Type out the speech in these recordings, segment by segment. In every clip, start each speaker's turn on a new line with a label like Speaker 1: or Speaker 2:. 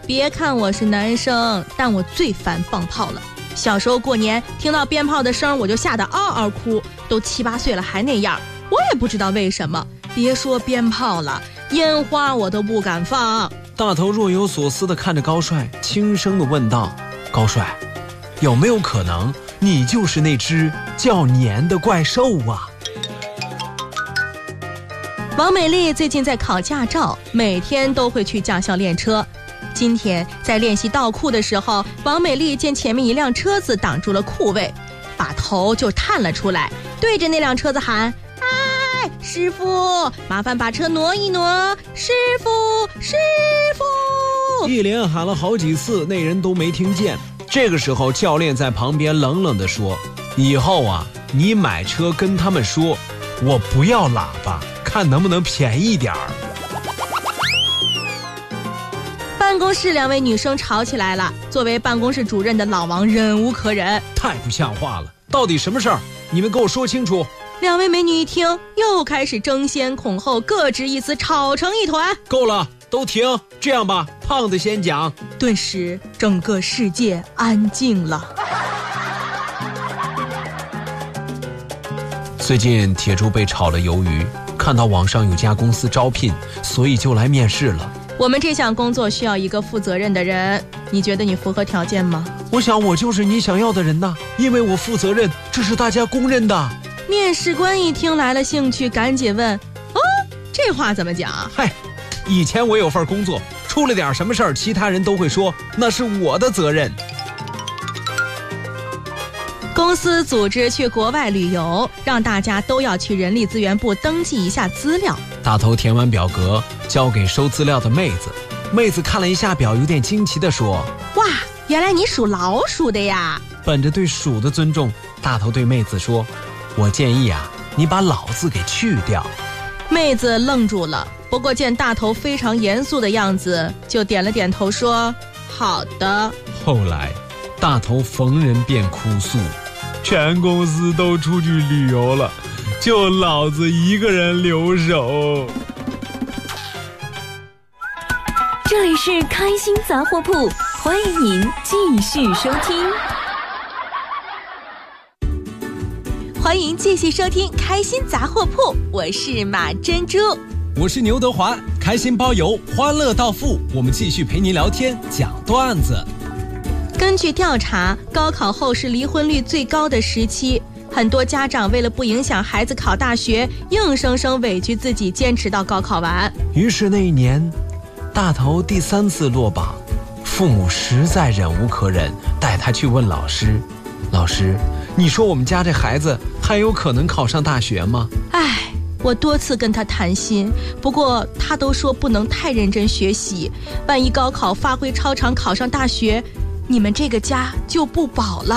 Speaker 1: 别看我是男生，但我最烦放炮了。小时候过年听到鞭炮的声，我就吓得嗷嗷哭，都7、8岁了还那样，我也不知道为什么。别说鞭炮了，烟花我都不敢放。
Speaker 2: 大头若有所思地看着高帅，轻声地问道：高帅，有没有可能你就是那只叫年的怪兽啊？
Speaker 1: 王美丽最近在考驾照，每天都会去驾校练车。今天在练习倒库的时候，王美丽见前面一辆车子挡住了库位，把头就探了出来，对着那辆车子喊：哎，师傅，麻烦把车挪一挪，师傅，师傅。
Speaker 2: 一连喊了好几次，那人都没听见。这个时候教练在旁边冷冷地说：以后啊，你买车跟他们说，我不要喇叭，看能不能便宜点儿。
Speaker 1: 办公室2位女生吵起来了，作为办公室主任的老王忍无可忍：
Speaker 2: 太不像话了，到底什么事儿？你们给我说清楚。
Speaker 1: 2位美女一听，又开始争先恐后，各执一词，吵成一团。
Speaker 2: 够了，都停！这样吧，胖子先讲。
Speaker 1: 顿时整个世界安静了。
Speaker 2: 最近铁柱被炒了鱿鱼，看到网上有家公司招聘，所以就来面试了。
Speaker 1: 我们这项工作需要一个负责任的人，你觉得你符合条件吗？
Speaker 2: 我想我就是你想要的人呐，因为我负责任，这是大家公认的。
Speaker 1: 面试官一听来了兴趣，赶紧问：哦，这话怎么讲？
Speaker 2: 嗨，以前我有份工作，出了点什么事儿，其他人都会说那是我的责任。
Speaker 1: 公司组织去国外旅游，让大家都要去人力资源部登记一下资料。
Speaker 2: 大头填完表格交给收资料的妹子，妹子看了一下表，有点惊奇地说：
Speaker 1: 哇，原来你属老鼠的呀。
Speaker 2: 本着对鼠的尊重，大头对妹子说：我建议啊，你把老字给去掉。
Speaker 1: 妹子愣住了，不过见大头非常严肃的样子，就点了点头说：好的。
Speaker 2: 后来大头逢人便哭诉：全公司都出去旅游了，就老子一个人留守。
Speaker 3: 这里是开心杂货铺，欢迎您继续收听。
Speaker 1: 欢迎继续收听开心杂货铺，我是马珍珠，
Speaker 2: 我是牛德华，开心包邮，欢乐到付，我们继续陪您聊天讲段子。
Speaker 1: 根据调查，高考后是离婚率最高的时期，很多家长为了不影响孩子考大学，硬生生委屈自己坚持到高考完。
Speaker 2: 于是那一年，大头第3次落榜，父母实在忍无可忍，带他去问老师：老师，你说我们家这孩子还有可能考上大学吗？
Speaker 1: 唉，我多次跟他谈心，不过他都说不能太认真学习，万一高考发挥超常考上大学，你们这个家就不保了。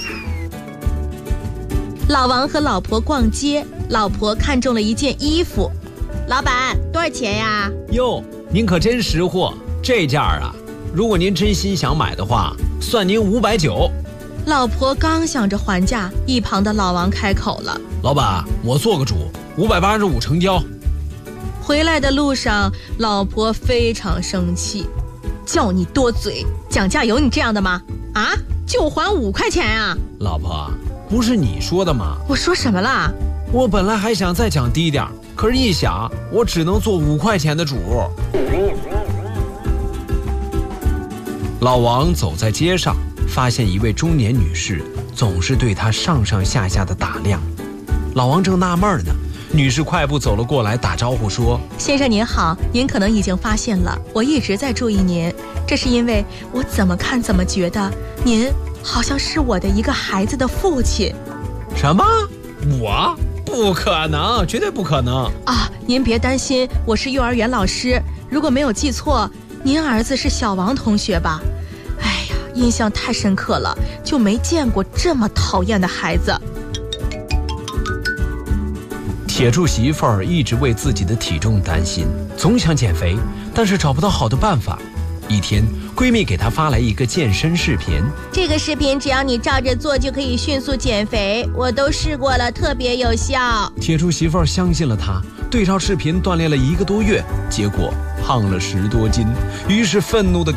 Speaker 1: 老王和老婆逛街，老婆看中了一件衣服，老板多少钱呀？
Speaker 2: 哟，您可真识货，这件啊，如果您真心想买的话，算您590。
Speaker 1: 老婆刚想着还价，一旁的老王开口了：
Speaker 2: 老板，我做个主，585成交。
Speaker 1: 回来的路上，老婆非常生气：叫你多嘴，讲价有你这样的吗？啊，就还5块钱啊？
Speaker 2: 老婆，不是你说的吗？
Speaker 1: 我说什么啦？
Speaker 2: 我本来还想再讲低点，可是一想，我只能做5块钱的主。老王走在街上，发现一位中年女士总是对他上上下下的打量。老王正纳闷呢，女士快步走了过来，打招呼说：
Speaker 1: 先生您好，您可能已经发现了，我一直在注意您，这是因为我怎么看怎么觉得您好像是我的一个孩子的父亲。
Speaker 2: 什么？我？不可能，绝对不可能
Speaker 1: 啊！您别担心，我是幼儿园老师，如果没有记错，您儿子是小王同学吧？哎呀，印象太深刻了，就没见过这么讨厌的孩子。
Speaker 2: 铁柱媳妇儿一直为自己的体重担心，总想减肥，但是找不到好的办法。一天，闺蜜给她发来一个健身视频，
Speaker 1: 这个视频只要你照着做就可以迅速减肥，我都试过了，特别有效。
Speaker 2: 铁柱媳妇儿相信了她，对照视频锻炼了1个多月，结果胖了10多斤，于是愤怒的